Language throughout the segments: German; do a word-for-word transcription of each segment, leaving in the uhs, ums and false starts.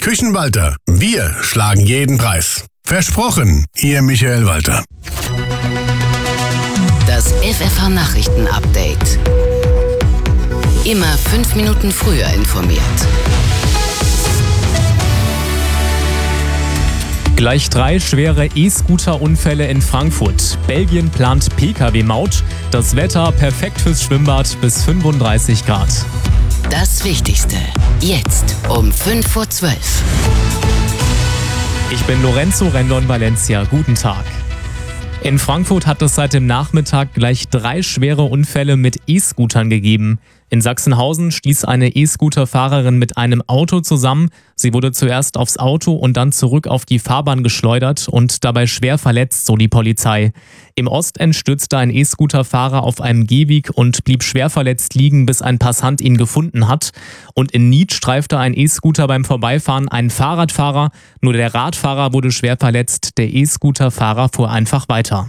Küchen Walter. Wir schlagen jeden Preis. Versprochen, Ihr Michael Walter. Das F F H-Nachrichten-Update. Immer fünf Minuten früher informiert. Gleich drei schwere E-Scooter-Unfälle in Frankfurt. Belgien plant P K W-Maut. Das Wetter perfekt fürs Schwimmbad bis fünfunddreißig Grad. Das Wichtigste. Jetzt um fünf vor zwölf. Ich bin Lorenzo Rendon Valencia. Guten Tag. In Frankfurt hat es seit dem Nachmittag gleich drei schwere Unfälle mit E-Scootern gegeben. In Sachsenhausen stieß eine E-Scooter-Fahrerin mit einem Auto zusammen. Sie wurde zuerst aufs Auto und dann zurück auf die Fahrbahn geschleudert und dabei schwer verletzt, so die Polizei. Im Ostend stürzte ein E-Scooter-Fahrer auf einem Gehweg und blieb schwer verletzt liegen, bis ein Passant ihn gefunden hat. Und in Nied streifte ein E-Scooter beim Vorbeifahren einen Fahrradfahrer. Nur der Radfahrer wurde schwer verletzt, der E-Scooter-Fahrer fuhr einfach weiter.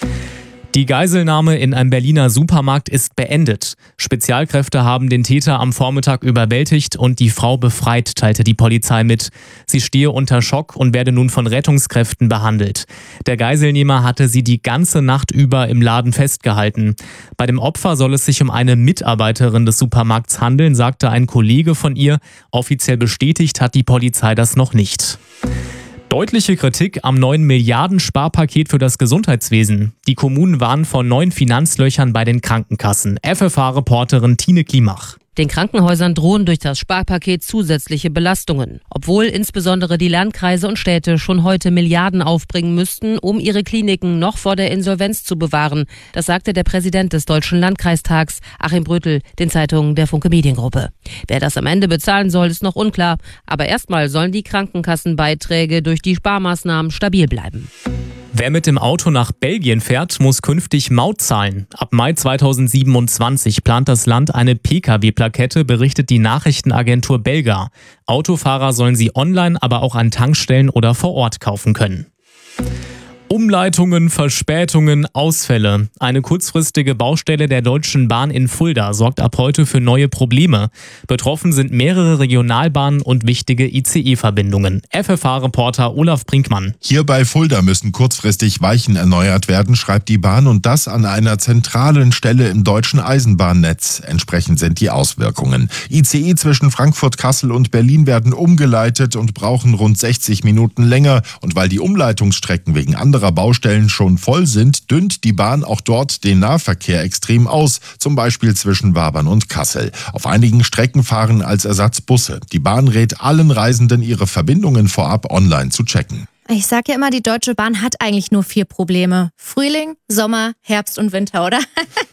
Die Geiselnahme in einem Berliner Supermarkt ist beendet. Spezialkräfte haben den Täter am Vormittag überwältigt und die Frau befreit, teilte die Polizei mit. Sie stehe unter Schock und werde nun von Rettungskräften behandelt. Der Geiselnehmer hatte sie die ganze Nacht über im Laden festgehalten. Bei dem Opfer soll es sich um eine Mitarbeiterin des Supermarkts handeln, sagte ein Kollege von ihr. Offiziell bestätigt hat die Polizei das noch nicht. Deutliche Kritik am neuen Milliarden-Sparpaket für das Gesundheitswesen. Die Kommunen warnen vor neuen Finanzlöchern bei den Krankenkassen. F F H-Reporterin Tine Klimach. Den Krankenhäusern drohen durch das Sparpaket zusätzliche Belastungen. Obwohl insbesondere die Landkreise und Städte schon heute Milliarden aufbringen müssten, um ihre Kliniken noch vor der Insolvenz zu bewahren. Das sagte der Präsident des Deutschen Landkreistags, Achim Brötel, den Zeitungen der Funke Mediengruppe. Wer das am Ende bezahlen soll, ist noch unklar. Aber erstmal sollen die Krankenkassenbeiträge durch die Sparmaßnahmen stabil bleiben. Wer mit dem Auto nach Belgien fährt, muss künftig Maut zahlen. Ab Mai zweitausendsiebenundzwanzig plant das Land eine P K W-Plakette, berichtet die Nachrichtenagentur Belga. Autofahrer sollen sie online, aber auch an Tankstellen oder vor Ort kaufen können. Umleitungen, Verspätungen, Ausfälle. Eine kurzfristige Baustelle der Deutschen Bahn in Fulda sorgt ab heute für neue Probleme. Betroffen sind mehrere Regionalbahnen und wichtige I C E-Verbindungen. F F H-Reporter Olaf Brinkmann. Hier bei Fulda müssen kurzfristig Weichen erneuert werden, schreibt die Bahn, und das an einer zentralen Stelle im deutschen Eisenbahnnetz. Entsprechend sind die Auswirkungen. I C E zwischen Frankfurt, Kassel und Berlin werden umgeleitet und brauchen rund sechzig Minuten länger. Und weil die Umleitungsstrecken wegen anderer Baustellen schon voll sind, dünnt die Bahn auch dort den Nahverkehr extrem aus, zum Beispiel zwischen Wabern und Kassel. Auf einigen Strecken fahren als Ersatz Busse. Die Bahn rät allen Reisenden, ihre Verbindungen vorab online zu checken. Ich sag ja immer, die Deutsche Bahn hat eigentlich nur vier Probleme. Frühling, Sommer, Herbst und Winter, oder?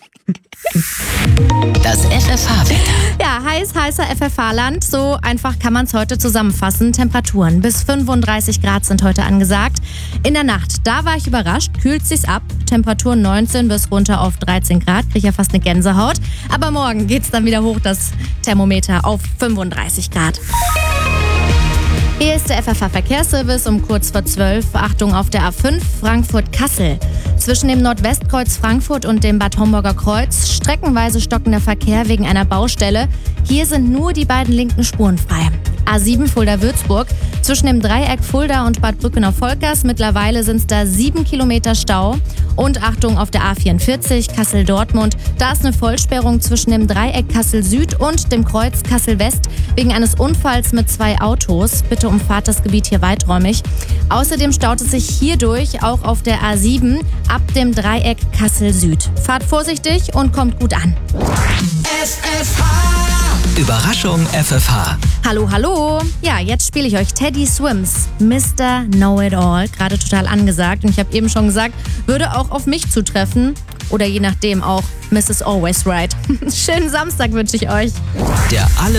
Das F F H-Wetter. Ja, heiß, heißer F F H-Land. So einfach kann man es heute zusammenfassen. Temperaturen bis fünfunddreißig Grad sind heute angesagt. In der Nacht, da war ich überrascht, kühlt sich's ab. Temperaturen neunzehn bis runter auf dreizehn Grad. Krieg ja fast eine Gänsehaut. Aber morgen geht's dann wieder hoch, das Thermometer, auf fünfunddreißig Grad. Hier ist der F F H-Verkehrsservice um kurz vor zwölf. Achtung auf der A fünf Frankfurt-Kassel. Zwischen dem Nordwestkreuz Frankfurt und dem Bad Homburger Kreuz streckenweise stockender Verkehr wegen einer Baustelle. Hier sind nur die beiden linken Spuren frei. A sieben Fulda-Würzburg. Zwischen dem Dreieck Fulda und Bad Brückenau-Volkers. Mittlerweile sind es da sieben Kilometer Stau. Und Achtung auf der A vierundvierzig Kassel-Dortmund. Da ist eine Vollsperrung zwischen dem Dreieck Kassel-Süd und dem Kreuz Kassel-West wegen eines Unfalls mit zwei Autos. Bitte umfahrt das Gebiet hier weiträumig. Außerdem staut es sich hierdurch auch auf der A sieben ab dem Dreieck Kassel-Süd. Fahrt vorsichtig und kommt gut an. F F H. Überraschung F F H. Hallo, hallo. Ja, jetzt spiele ich euch Teddy Swims, Mister Know-It-All. Gerade total angesagt. Und ich habe eben schon gesagt, würde auch auf mich zutreffen. Oder je nachdem auch Misses Always Right. Schönen Samstag wünsche ich euch. Der alle